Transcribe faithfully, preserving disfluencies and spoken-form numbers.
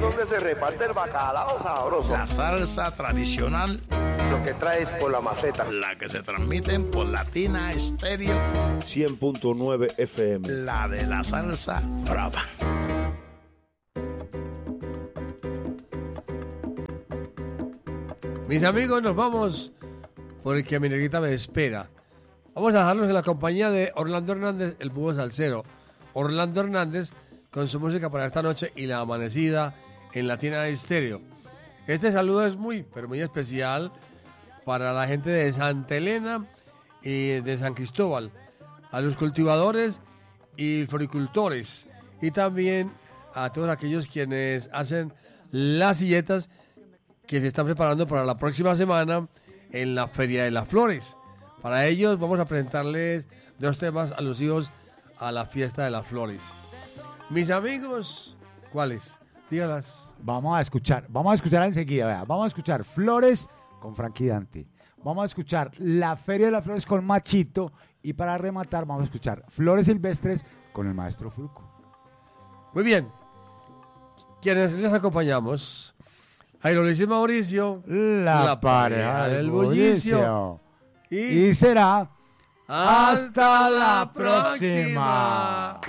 donde se reparte el bacalao sabroso. La salsa tradicional. Lo que traes por la maceta. La que se transmite por Latina Estéreo. cien punto nueve F M. La de la salsa brava. Mis amigos, nos vamos porque mi negrita me espera. Vamos a dejarnos en la compañía de Orlando Hernández, el búho salsero. Orlando Hernández con su música para esta noche y la amanecida en Latina Estéreo. Este saludo es muy, pero muy especial para la gente de Santa Elena y de San Cristóbal, a los cultivadores y floricultores, y también a todos aquellos quienes hacen las silletas que se están preparando para la próxima semana en la Feria de las Flores. Para ellos vamos a presentarles dos temas alusivos a la Fiesta de las Flores. Mis amigos, ¿cuáles? Dígalas. Vamos a escuchar, vamos a escuchar enseguida, vea. Vamos a escuchar Flores con Frankie Dante. Vamos a escuchar La Feria de las Flores con Machito. Y para rematar vamos a escuchar Flores Silvestres con el maestro Fruco. Muy bien. ¿Quiénes les acompañamos? Jairo Luis y Mauricio, La, la pareja del bullicio. Y, y será hasta la próxima.